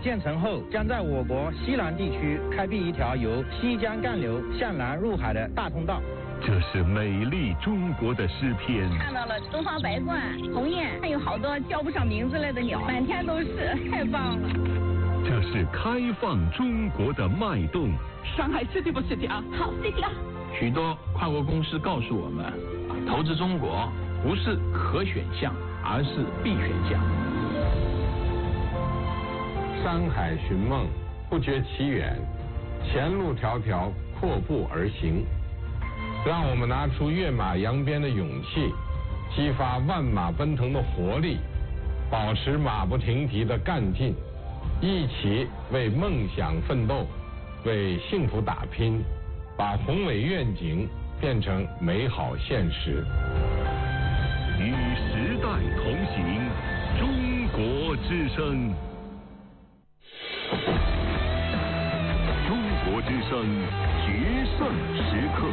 建成后，将在我国西南地区开辟一条由西江干流向南入海的大通道。 这是美丽中国的诗篇。 看到了东方白鹳、鸿雁，还有好多叫不上名字来的鸟，满天都是，太棒了。 这是开放中国的脉动。 上海 City 不 City 啊？ 好 City 啊！ 许多跨国公司告诉我们，投资中国不是可选项，而是必选项。 山海寻梦，不觉其远，前路迢迢，阔步而行。让我们拿出跃马扬鞭的勇气，激发万马奔腾的活力，保持马不停蹄的干劲，一起为梦想奋斗，为幸福打拼，把宏伟愿景变成美好现实。 与时代同行，中国之声。中国之声决胜时刻。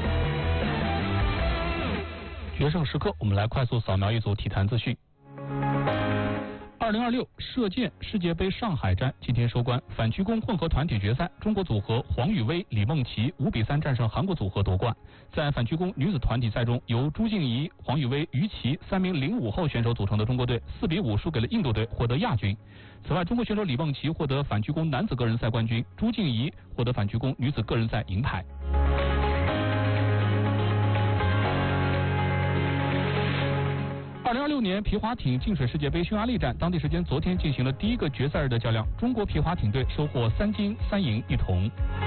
决胜时刻，我们来快速扫描一组体坛资讯。2026射箭世界杯上海站今天收官，反曲弓混合团体决赛，中国组合黄雨薇、李梦琪5比3战胜韩国组合夺冠。在反曲弓女子团体赛中，由朱静怡、黄雨薇、于琦3名05后选手组成的中国队4比5输给了印度队，获得亚军。此外，中国选手李梦琪获得反曲弓男子个人赛冠军，朱静怡获得反曲弓女子个人赛银牌。2026年皮划艇净水世界杯匈牙利站，当地时间昨天进行了第一个决赛日的较量，中国皮划艇队收获3金3银1铜。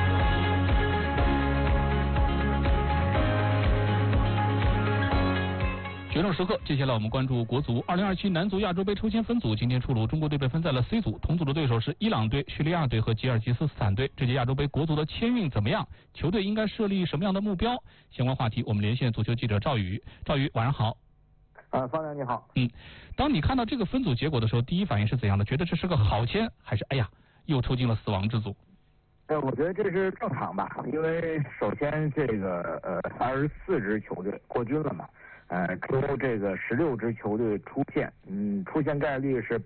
决胜时刻，接下来我们关注国足2027男足亚洲杯抽签分组，今天出炉，中国队被分在了 C 组，同组的对手是伊朗队、叙利亚队和吉尔吉斯斯坦队。这届亚洲杯国足的签运怎么样？球队应该设立什么样的目标？相关话题，我们连线足球记者赵宇。赵宇，晚上好。 方亮你好。 当你看到这个分组结果的时候，第一反应是怎样的？觉得这是个好签，还是哎呀又抽进了死亡之组？ 我觉得这是正常吧，因为首先这个24支球队过军了嘛，出这个16支球队出线，出线概率是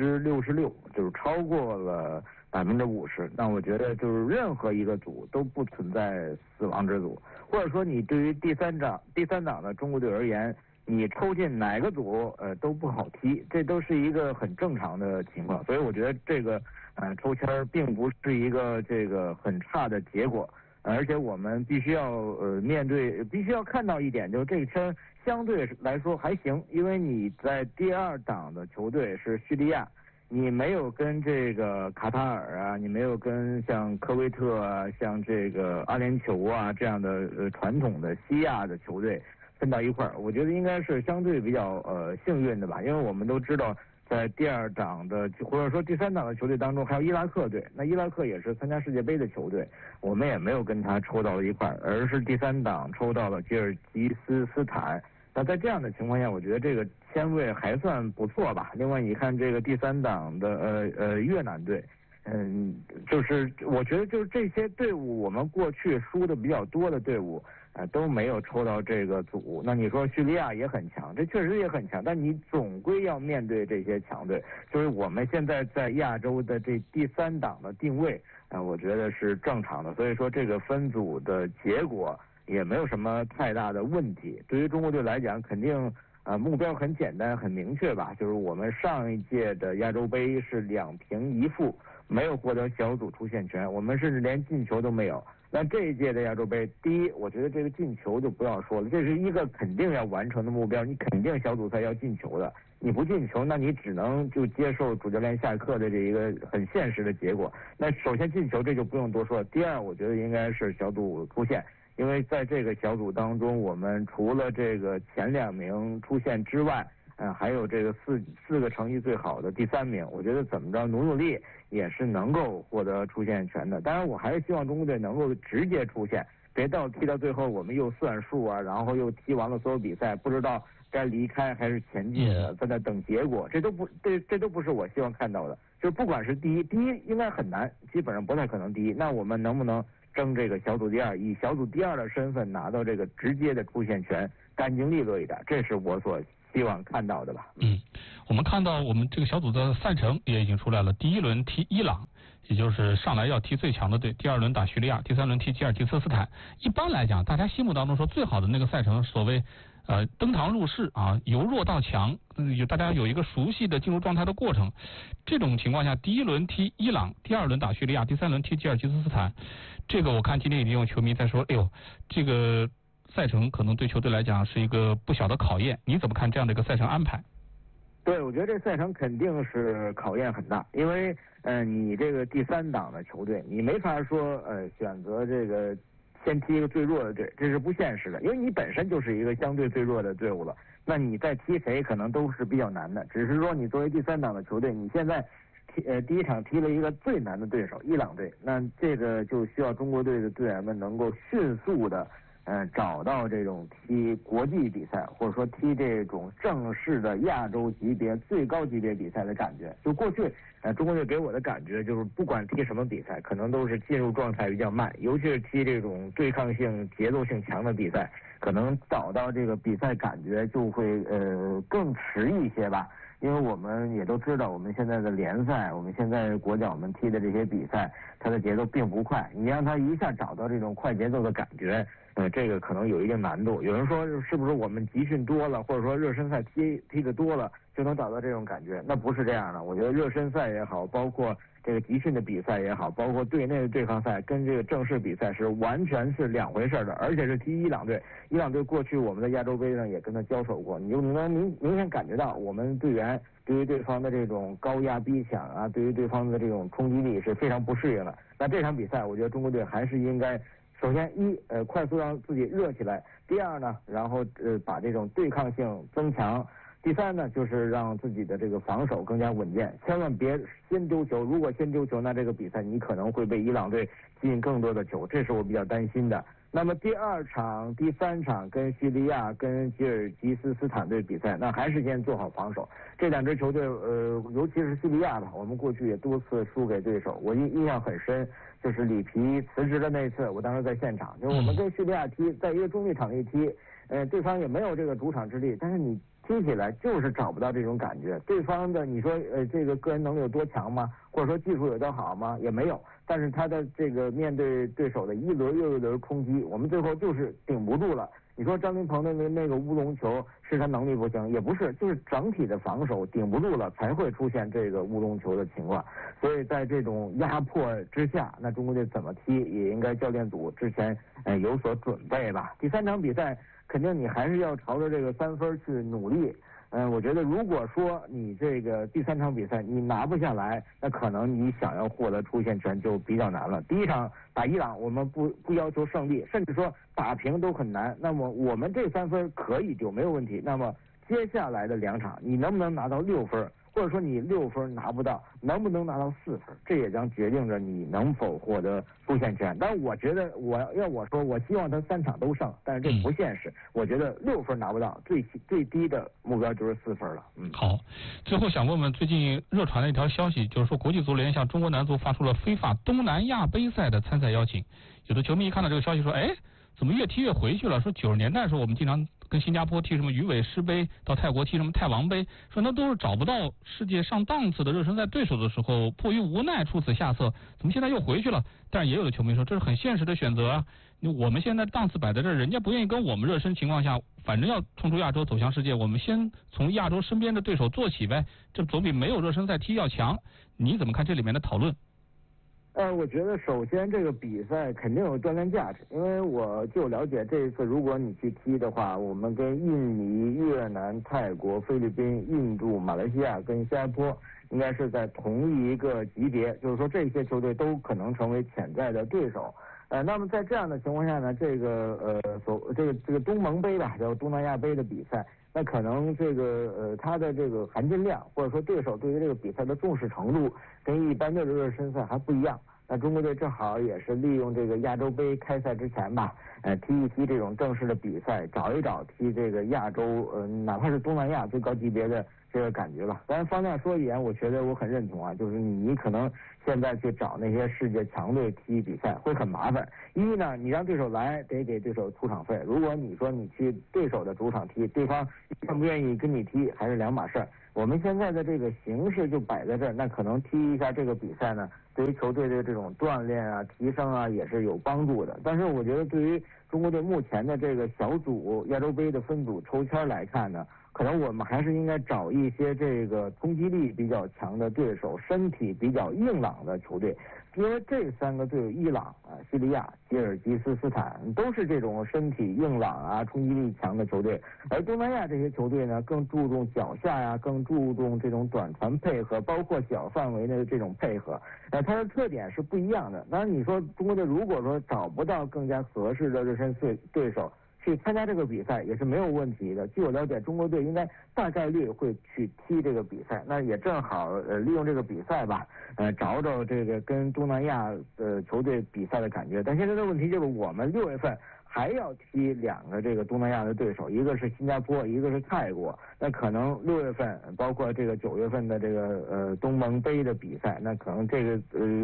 66%，就是超过了50%。那我觉得就是任何一个组都不存在死亡之组，或者说你对于第三档的中国队而言，你抽进哪个组都不好踢，这都是一个很正常的情况，所以我觉得这个抽签并不是一个这个很差的结果，而且我们必须要必须要看到一点，就是这个签相对来说还行，因为你在第2档的球队是叙利亚，你没有跟这个卡塔尔啊，你没有跟像科威特啊，像这个阿联酋啊这样的传统的西亚的球队分到一块儿，我觉得应该是相对比较幸运的吧，因为我们都知道在第2档的或者说第3档的球队当中还有伊拉克队，那伊拉克也是参加世界杯的球队，我们也没有跟他抽到了一块儿，而是第3档抽到了吉尔吉斯斯坦。那在这样的情况下，我觉得这个签位还算不错吧。另外你看这个第3档的越南队，就是我觉得就是这些队伍我们过去输的比较多的队伍都没有抽到这个组。那你说叙利亚也很强，这确实也很强，但你总归要面对这些强队。就是我们现在在亚洲的这第3档的定位我觉得是正常的，所以说这个分组的结果也没有什么太大的问题。对于中国队来讲，肯定目标很简单很明确吧，就是我们上一届的亚洲杯是2平1负，没有获得小组出线权，我们甚至连进球都没有。那这一届的亚洲杯，第一，我觉得这个进球就不要说了，这是一个肯定要完成的目标，你肯定小组赛要进球的，你不进球，那你只能就接受主教练下课的这一个很现实的结果。那首先进球这就不用多说了，第二，我觉得应该是小组出线。因为在这个小组当中，我们除了这个前2名出线之外，还有这个四个成绩最好的第3名，我觉得怎么着努力也是能够获得出线权的。当然，我还是希望中国队能够直接出线，别踢到最后我们又算数啊，然后又踢完了所有比赛，不知道该离开还是前进，在那等结果，这都不是我希望看到的。就不管是第一应该很难，基本上不太可能第一，那我们能不能争这个小组第2，以小组第2的身份拿到这个直接的出线权，干净利落一点，这是我所希望看到的吧。 我们看到我们这个小组的赛程也已经出来了，第1轮踢伊朗， 也就是上来要踢最强的队，第2轮打叙利亚，第3轮踢吉尔吉斯斯坦。一般来讲，大家心目当中说最好的那个赛程，所谓登堂入室啊，由弱到强，大家有一个熟悉的进入状态的过程。这种情况下，第1轮踢伊朗，第2轮打叙利亚，第3轮踢吉尔吉斯斯坦。这个我看今天已经有球迷在说，哎呦，这个赛程可能对球队来讲是一个不小的考验。你怎么看这样的一个赛程安排？ 对，我觉得这赛程肯定是考验很大，因为你这个第3档的球队，你没法说选择这个先踢一个最弱的队，这是不现实的，因为你本身就是一个相对最弱的队伍了，那你再踢谁可能都是比较难的。只是说你作为第3档的球队，你现在第1场踢了一个最难的对手伊朗队，那这个就需要中国队的队员们能够迅速的找到这种踢国际比赛，或者说踢这种正式的亚洲级别最高级别比赛的感觉。就过去中国队给我的感觉就是不管踢什么比赛，可能都是进入状态比较慢，尤其是踢这种对抗性节奏性强的比赛，可能找到这个比赛感觉就会更迟一些吧。因为我们也都知道，我们现在的联赛，我们现在国脚们踢的这些比赛，它的节奏并不快，你让他一下找到这种快节奏的感觉，这个可能有一定难度。有人说是不是我们集训多了，或者说热身赛踢得多了就能找到这种感觉？那不是这样的。我觉得热身赛也好，包括这个集训的比赛也好，包括队内的对抗赛，跟这个正式比赛是完全是2回事的。而且是踢伊朗队，伊朗队过去我们的亚洲杯上也跟他交手过，你就能明显感觉到我们队员对于对方的这种高压逼抢啊，对于对方的这种冲击力是非常不适应的。那这场比赛，我觉得中国队还是应该，首先快速让自己热起来；第2呢，然后把这种对抗性增强；第3呢，就是让自己的这个防守更加稳健，千万别先丢球。如果先丢球，那这个比赛你可能会被伊朗队进更多的球，这是我比较担心的。那么第2场、第3场跟叙利亚、跟吉尔吉斯斯坦队比赛，那还是先做好防守。这2支球队，尤其是叙利亚吧，我们过去也多次输给对手，我印象很深，就是里皮辞职的那一次，我当时在现场，就是我们跟叙利亚踢，在一个中立场地踢，对方也没有这个主场之力，但是你踢起来就是找不到这种感觉。对方的你说这个个人能力有多强吗？或者说技术有多好吗？也没有。但是他的这个面对对手的一轮又一轮冲击，我们最后就是顶不住了。你说张琳芃的那个乌龙球是他能力不行，也不是，就是整体的防守顶不住了，才会出现这个乌龙球的情况。所以在这种压迫之下，那中国队怎么踢也应该教练组之前有所准备吧。第3场比赛肯定你还是要朝着这个3分去努力。我觉得如果说你这个第3场比赛你拿不下来，那可能你想要获得出线权就比较难了。第1场打伊朗，我们不要求胜利，甚至说打平都很难。那么我们这3分可以就没有问题。那么接下来的2场，你能不能拿到6分？或者说你6分拿不到，能不能拿到4分？这也将决定着你能否获得出线权。但我觉得我说我希望他3场都胜，但是这不现实。我觉得6分拿不到，最低的目标就是4分了。 好，最后想问问，最近热传的一条消息，就是说国际足联向中国男足发出了非法东南亚杯赛的参赛邀请。有的球迷一看到这个消息说，哎，怎么越踢越回去了？说90年代的时候我们经常跟新加坡踢什么鱼尾狮杯，到泰国踢什么泰王杯，说那都是找不到世界上档次的热身赛对手的时候，迫于无奈出此下策，怎么现在又回去了？但是也有的球迷说这是很现实的选择啊，我们现在档次摆在这儿，人家不愿意跟我们热身情况下，反正要冲出亚洲走向世界，我们先从亚洲身边的对手做起呗，这总比没有热身赛踢要强。你怎么看这里面的讨论？ 我觉得首先这个比赛肯定有锻炼价值，因为我就了解这一次如果你去踢的话，我们跟印尼、越南、泰国、菲律宾、印度、马来西亚跟新加坡应该是在同一个级别，就是说这些球队都可能成为潜在的对手。那么在这样的情况下呢，这个东盟杯吧，叫东南亚杯的比赛，那可能这个它的这个含金量，或者说对手对于这个比赛的重视程度，跟一般的热身赛还不一样。那中国队正好也是利用这个亚洲杯开赛之前吧，踢一踢这种正式的比赛，找一找踢这个亚洲，哪怕是东南亚最高级别的这个感觉吧。当然方面说一点，我觉得我很认同啊，就是你可能现在去找那些世界强队踢比赛会很麻烦。一呢，你让对手来得给对手出场费，如果你说你去对手的主场踢，对方愿不愿意跟你踢还是两码事儿。 我们现在的这个形势就摆在这儿，那可能踢一下这个比赛呢，对于球队的这种锻炼啊、提升啊也是有帮助的。但是我觉得对于中国队目前的这个小组亚洲杯的分组抽签来看呢，可能我们还是应该找一些这个冲击力比较强的对手，身体比较硬朗的球队。因为这3个队伍，伊朗、叙利亚、吉尔吉斯斯坦都是这种身体硬朗啊、冲击力强的球队，而东南亚这些球队呢，更注重脚下呀，更注重这种短传配合，包括小范围的这种配合，它的特点是不一样的。当然，你说中国队如果说找不到更加合适的热身对手去参加这个比赛也是没有问题的。据我了解，中国队应该大概率会去踢这个比赛，那也正好利用这个比赛吧，找找这个跟东南亚球队比赛的感觉。但现在的问题就是我们6月份还要踢2个这个东南亚的对手，一个是新加坡，一个是泰国。那可能6月份包括这个9月份的这个东盟杯的比赛，那可能这个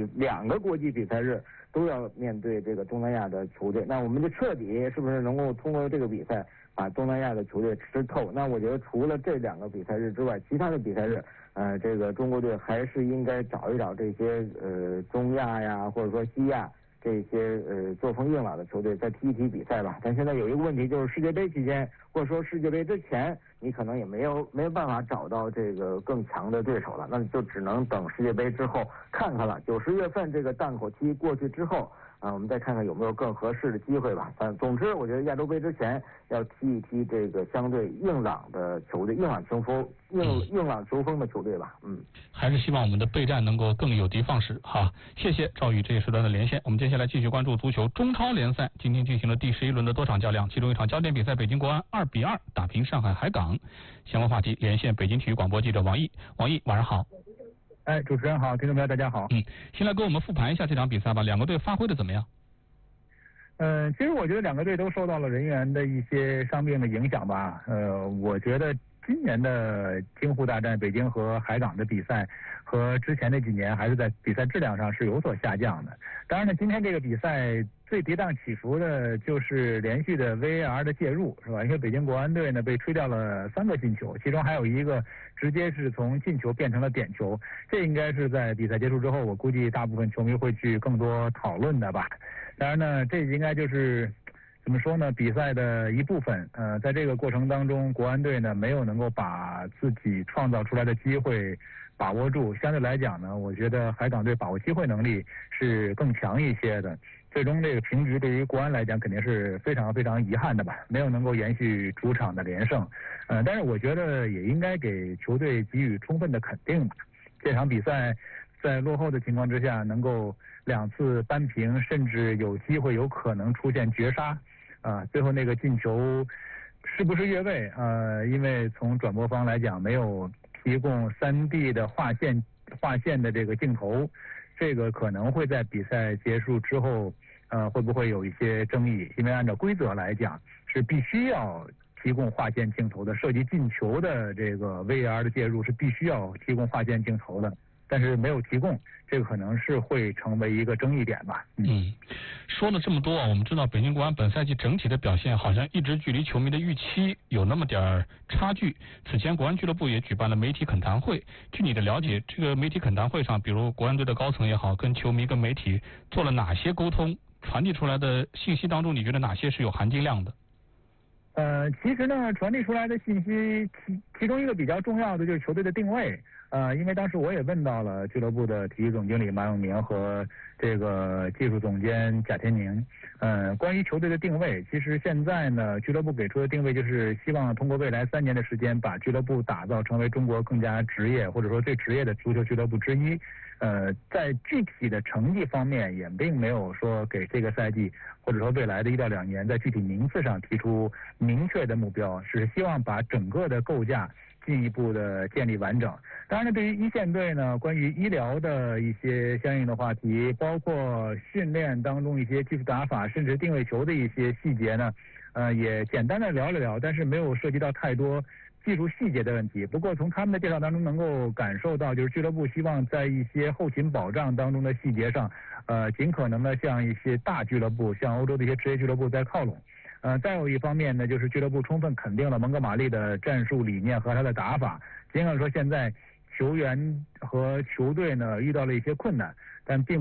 2个国际比赛日都要面对这个东南亚的球队。那我们就彻底是不是能够通过这个比赛把东南亚的球队吃透？那我觉得除了这2个比赛日之外，其他的比赛日这个中国队还是应该找一找这些中亚呀，或者说西亚这些作风硬朗的球队再踢一踢比赛吧。但现在有一个问题，就是世界杯期间或者说世界杯之前，你可能也没有办法找到这个更强的对手了，那就只能等世界杯之后看看了。9、10月份这个档口期过去之后我们再看看有没有更合适的机会吧。总之，我觉得亚洲杯之前要踢一踢这个相对硬朗的球队，硬朗球风的球队吧。 还是希望我们的备战能够更有的放矢哈。谢谢赵宇这一时段的连线。我们接下来继续关注足球中超联赛，今天进行了第11轮的多场较量，其中一场焦点比赛，北京国安2-2打平上海海港。相关话题连线北京体育广播记者王毅。王毅，晚上好。 主持人好，听众朋友大家好。 先来给我们复盘一下这场比赛吧，两个队发挥的怎么样？ 其实我觉得两个队都受到了人员的一些伤病的影响吧。我觉得今年的京沪大战北京和海港的比赛和之前那几年还是在比赛质量上是有所下降的。当然呢，今天这个比赛最跌宕起伏的就是连续的 VAR 的介入，是吧？因为北京国安队呢被吹掉了3个进球，其中还有一个直接是从进球变成了点球，这应该是在比赛结束之后，我估计大部分球迷会去更多讨论的吧。当然呢，这应该就是怎么说呢？比赛的一部分。在这个过程当中，国安队呢没有能够把自己创造出来的机会把握住。相对来讲呢，我觉得海港队把握机会能力是更强一些的。最终这个平局对于国安来讲肯定是非常非常遗憾的吧，没有能够延续主场的连胜。但是我觉得也应该给球队给予充分的肯定吧。这场比赛在落后的情况之下，能够2次扳平，甚至有机会有可能出现绝杀。最后那个进球是不是越位？因为从转播方来讲没有提供3D 的划线的这个镜头，这个可能会在比赛结束之后会不会有一些争议？因为按照规则来讲是必须要提供划线镜头的，涉及进球的这个 VAR 的介入是必须要提供划线镜头的，但是没有提供，这个可能是会成为一个争议点吧。 说了这么多我们知道北京国安本赛季整体的表现好像一直距离球迷的预期有那么点差距。此前国安俱乐部也举办了媒体恳谈会，据你的了解，这个媒体恳谈会上，比如国安队的高层也好，跟球迷跟媒体做了哪些沟通？传递出来的信息当中，你觉得哪些是有含金量的？ 其实呢，传递出来的信息，其中一个比较重要的就是球队的定位。因为当时我也问到了俱乐部的体育总经理马永明和这个技术总监贾天宁，关于球队的定位，其实现在呢，俱乐部给出的定位就是希望通过未来3年的时间，把俱乐部打造成为中国更加职业或者说最职业的足球俱乐部之一。在具体的成绩方面，也并没有说给这个赛季或者说未来的1到2年在具体名次上提出明确的目标，是希望把整个的构架进一步的建立完整。当然呢，对于一线队呢，关于医疗的一些相应的话题，包括训练当中一些技术打法，甚至定位球的一些细节呢，也简单的聊了聊，但是没有涉及到太多技术细节的问题。不过从他们的介绍当中能够感受到，就是俱乐部希望在一些后勤保障当中的细节上，尽可能的向一些大俱乐部，向欧洲的一些职业俱乐部在靠拢。 再有一方面呢，就是俱乐部充分肯定了蒙哥马利的战术理念和他的打法。尽管说现在球员和球队呢遇到了一些困难，但并